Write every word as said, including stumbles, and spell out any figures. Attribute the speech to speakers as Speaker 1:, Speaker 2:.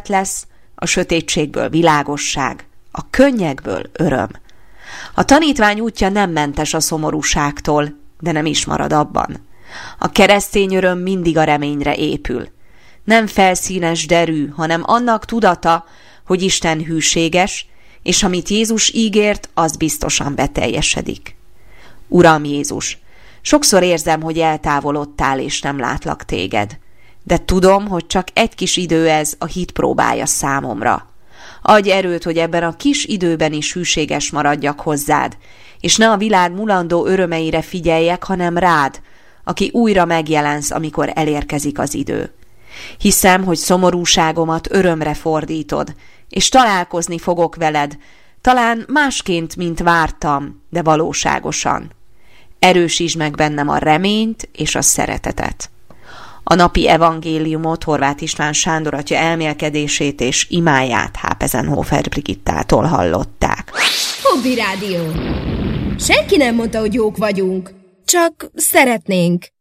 Speaker 1: élet lesz, a sötétségből világosság, a könnyekből öröm. A tanítvány útja nem mentes a szomorúságtól, de nem is marad abban. A keresztény öröm mindig a reményre épül. Nem felszínes derű, hanem annak tudata, hogy Isten hűséges, és amit Jézus ígért, az biztosan beteljesedik. Uram Jézus, sokszor érzem, hogy eltávolodtál, és nem látlak téged. De tudom, hogy csak egy kis idő ez, a hit próbája számomra. Adj erőt, hogy ebben a kis időben is hűséges maradjak hozzád, és ne a világ mulandó örömeire figyeljek, hanem rád, aki újra megjelensz, amikor elérkezik az idő. Hiszem, hogy szomorúságomat örömre fordítod, és találkozni fogok veled, talán másként, mint vártam, de valóságosan. Erősítsd meg bennem a reményt és a szeretetet. A napi evangéliumot Horváth István Sándor atya elmélkedését és imáját Hápezenhofer Brigittától hallották.
Speaker 2: Hobby Rádió. Senki nem mondta, hogy jók vagyunk, csak szeretnénk.